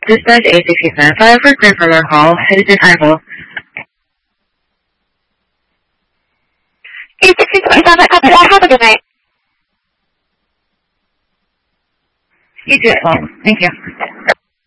Dispatch 8695 for Grandfather Hall, Edison, Idaho. 8695, copy that. Have a good night. You too as well. Thank you.